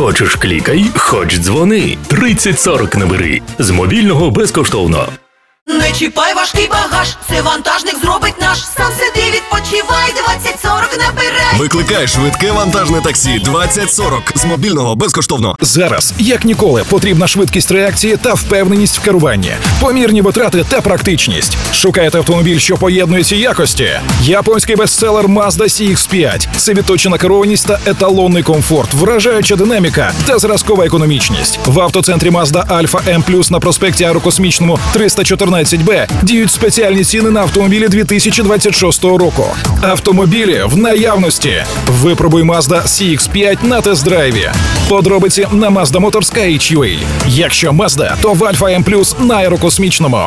Хочеш клікай, хоч дзвони. 3040 набери. З мобільного безкоштовно. Не чіпай важкий багаж, це вантажник зробить наш. Сам сиди, відпочивай, 2040 набирай. Викликай швидке вантажне таксі 2040 з мобільного безкоштовно. Зараз, як ніколи, потрібна швидкість реакції та впевненість в керуванні, помірні витрати та практичність. Шукаєте автомобіль, що поєднує ці якості? Японський бестселер Mazda CX-5. Це відточена керованість та еталонний комфорт, вражаюча динаміка та зразкова економічність. В автоцентрі Mazda Alfa M+, на проспекті Аерокосмічному 314Б діють спеціальні ціни на автомобілі 2026 року. Автомобілі в наявності. Випробуй Mazda CX-5 на тест-драйві. Подробиці на Mazda Motors KHUA. Якщо Mazda, то в Alfa M+, на Аерокосмічному.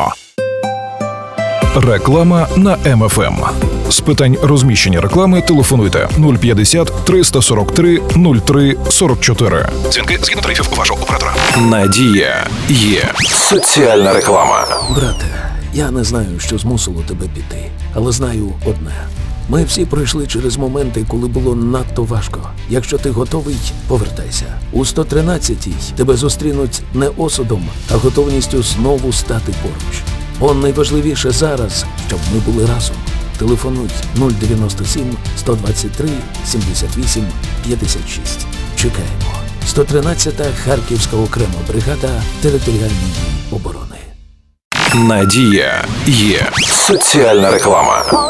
Реклама на МФМ. З питань розміщення реклами телефонуйте 050 343 03 44. Дзвінки згідно тарифів вашого оператора. Надія є. Соціальна реклама. Брате, я не знаю, що змусило тебе піти, але знаю одне. Ми всі пройшли через моменти, коли було надто важко. Якщо ти готовий, повертайся. У 113-й тебе зустрінуть не осудом, а готовністю знову стати поруч. Бо найважливіше зараз, щоб ми були разом. Телефонуй 097 123 78 56. Чекаємо. 113-та Харківська окрема бригада територіальної оборони. Надія є. Соціальна реклама.